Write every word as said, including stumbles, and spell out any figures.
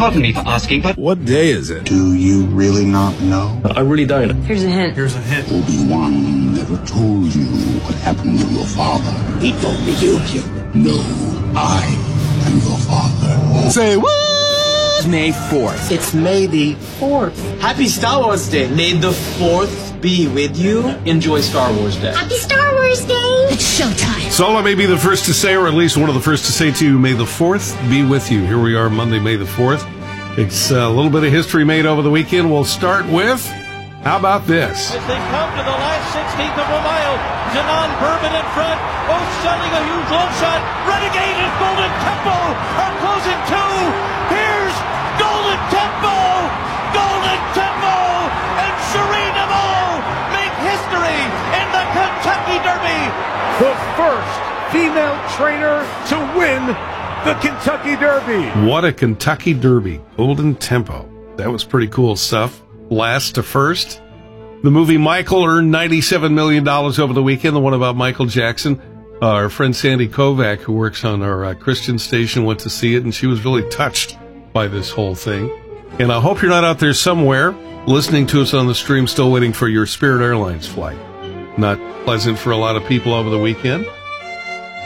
pardon me for asking, but what day is it? Do you really not know? I really don't. Here's a hint. Here's a hint. Obi-Wan never told you what happened to your father. He told me you killed him. No, I am your father. Say what? May fourth. It's May the fourth. Happy Star Wars Day. May the fourth be with you. Enjoy Star Wars Day. Happy Star Wars Day. It's showtime. Solo may be the first to say, or at least one of the first to say to you, May the fourth be with you. Here we are, Monday, May the fourth. It's a little bit of history made over the weekend. We'll start with, how about this? As they come to the last sixteenth of a mile, Janon Bourbon in front. Oh, sending a huge long shot. Renegade and Golden Temple are closing too. Here's Golden Temple. Golden Temple and Sherinamo make history in the Kentucky Derby. The first female trainer to win the Kentucky Derby. What a Kentucky Derby. Golden Tempo. That was pretty cool stuff. Last to first. The movie Michael earned ninety-seven million dollars over the weekend, the one about Michael Jackson. Uh, our friend Sandy Kovac, who works on our uh, Christian station, went to see it, and she was really touched by this whole thing. And I hope you're not out there somewhere listening to us on the stream still waiting for your Spirit Airlines flight. Not pleasant for a lot of people over the weekend.